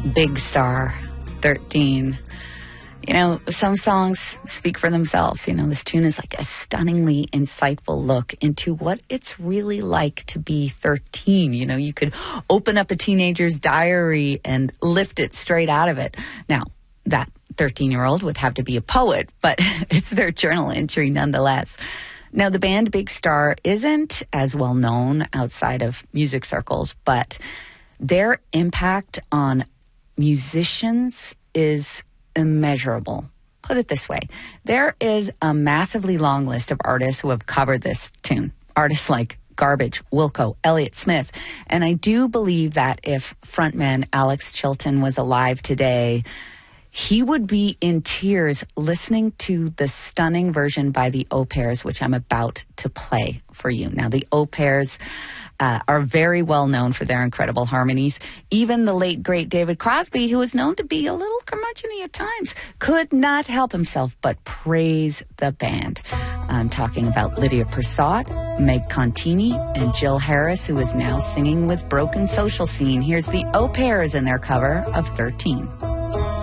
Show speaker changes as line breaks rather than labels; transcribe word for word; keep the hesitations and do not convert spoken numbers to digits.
Big Star, thirteen. You know, some songs speak for themselves. You know, this tune is like a stunningly insightful look into what it's really like to be thirteen. You know, you could open up a teenager's diary and lift it straight out of it. Now, that thirteen-year-old would have to be a poet, but it's their journal entry nonetheless. Now, the band Big Star isn't as well known outside of music circles, but their impact on musicians is immeasurable. Put it this way. There is a massively long list of artists who have covered this tune. Artists like Garbage, Wilco, Elliott Smith. And I do believe that if frontman Alex Chilton was alive today, he would be in tears listening to the stunning version by the Au Pairs, which I'm about to play for you. Now, the Au Pairs uh, are very well known for their incredible harmonies. Even the late, great David Crosby, who was known to be a little curmudgeon-y at times, could not help himself but praise the band. I'm talking about Lydia Persaud, Meg Contini, and Jill Harris, who is now singing with Broken Social Scene. Here's the Au Pairs in their cover of thirteen.